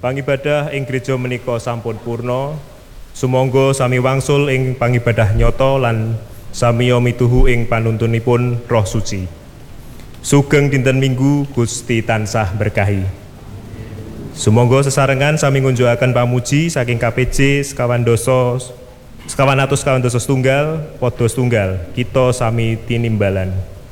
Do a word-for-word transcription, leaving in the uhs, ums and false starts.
Pangibadah ing gereja menika sampun purna. Sumangga sami wangsul ing pangibadah nyata lan samiya mituhu ing panuntunipun Roh Suci. Sugeng dinten Minggu Gusti tansah berkahi. Sumangga sesarengan sami ngunjukaken pamuji saking K P J sekawan dasa sekawan atus sekawan dasa setunggal padha setunggal kita sami tinimbalan.